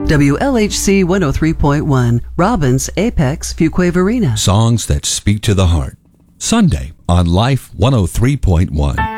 WLHC 103.1, Robbins, Apex, Fuquay Varina. Songs that speak to the heart. Sunday on Life 103.1.